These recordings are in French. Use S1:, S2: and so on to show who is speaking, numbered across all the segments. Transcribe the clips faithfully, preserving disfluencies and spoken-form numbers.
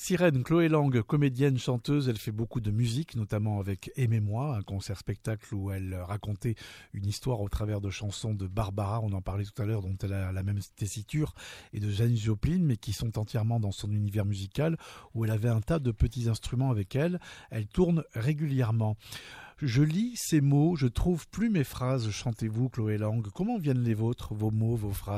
S1: Sirène, Chloé Lang, comédienne, chanteuse, elle fait beaucoup de musique, notamment avec Aimez-moi, un concert-spectacle où elle racontait une histoire au travers de chansons de Barbara, on en parlait tout à l'heure, dont elle a la même tessiture, et de Janis Joplin, mais qui sont entièrement dans son univers musical, où elle avait un tas de petits instruments avec elle. Elle tourne régulièrement. Je lis ces mots, je trouve plus mes phrases, chantez-vous Chloé Lang. Comment viennent les vôtres, vos mots, vos phrases ?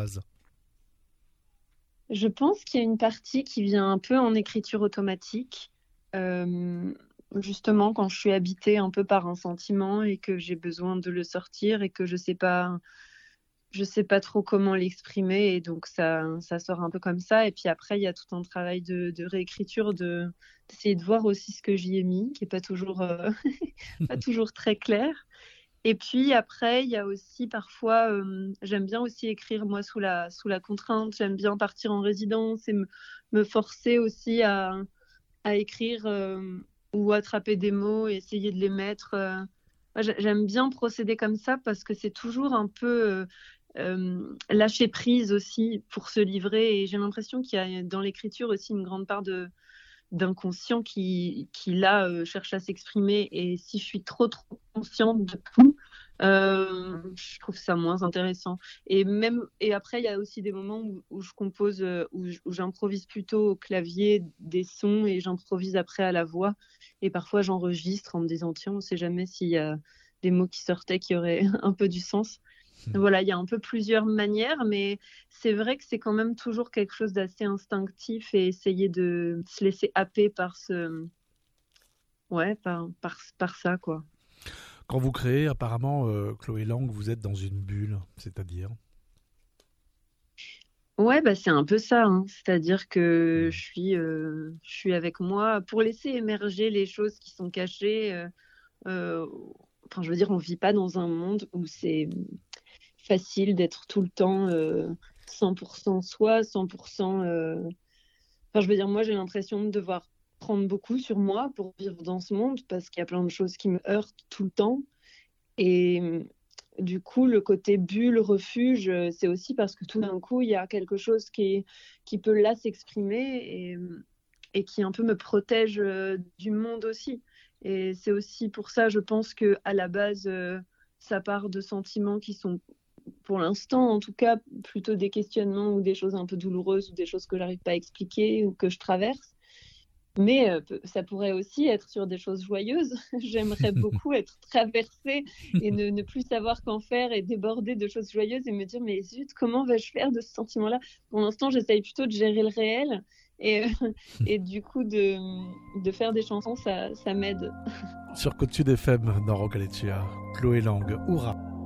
S2: Je pense qu'il y a une partie qui vient un peu en écriture automatique, euh, justement quand je suis habitée un peu par un sentiment et que j'ai besoin de le sortir et que je sais pas, je sais pas trop comment l'exprimer et donc ça, ça sort un peu comme ça. Et puis après, il y a tout un travail de, de réécriture, de, d'essayer de voir aussi ce que j'y ai mis, qui est pas toujours, euh, pas toujours très clair. Et puis après, il y a aussi parfois, euh, j'aime bien aussi écrire moi sous la, sous la contrainte, j'aime bien partir en résidence et me, me forcer aussi à, à écrire euh, ou attraper des mots et essayer de les mettre. Euh. Moi, j'aime bien procéder comme ça parce que c'est toujours un peu euh, euh, lâcher prise aussi pour se livrer. Et j'ai l'impression qu'il y a dans l'écriture aussi une grande part de d'inconscient qui, qui là euh, cherche à s'exprimer et si je suis trop trop consciente de tout euh, je trouve ça moins intéressant et même et après il y a aussi des moments où, où je compose euh, où, où j'improvise plutôt au clavier des sons et j'improvise après à la voix et parfois j'enregistre en me disant tiens on sait jamais s'il y a des mots qui sortaient qui auraient un peu du sens. Voilà, il y a un peu plusieurs manières, mais c'est vrai que c'est quand même toujours quelque chose d'assez instinctif et essayer de se laisser happer par ce, ouais, par, par, par ça, quoi.
S1: Quand vous créez, apparemment, euh, Chloé Lang, vous êtes dans une bulle, c'est-à-dire ?
S2: Ouais, bah c'est un peu ça, hein. C'est-à-dire que je suis, euh, je suis avec moi pour laisser émerger les choses qui sont cachées. Euh, euh, enfin, je veux dire, on vit pas dans un monde où c'est facile d'être tout le temps euh, cent pour cent soi, cent pour cent... Euh... Enfin, je veux dire, moi, j'ai l'impression de devoir prendre beaucoup sur moi pour vivre dans ce monde parce qu'il y a plein de choses qui me heurtent tout le temps. Et du coup, le côté bulle, refuge, c'est aussi parce que tout d'un coup, il y a quelque chose qui, qui peut là s'exprimer et, et qui un peu me protège du monde aussi. Et c'est aussi pour ça, je pense qu'à la base, ça part de sentiments qui sont pour l'instant, en tout cas, plutôt des questionnements ou des choses un peu douloureuses ou des choses que j'arrive pas à expliquer ou que je traverse. Mais euh, ça pourrait aussi être sur des choses joyeuses. J'aimerais beaucoup être traversée et ne, ne plus savoir qu'en faire et déborder de choses joyeuses et me dire mais zut, comment vais-je faire de ce sentiment-là ? Pour l'instant, j'essaye plutôt de gérer le réel et, euh, et du coup de, de faire des chansons, ça, ça m'aide.
S1: Sur Côte Sud F M, dans Rock Aleccia, Chloé Lang, Hurrah.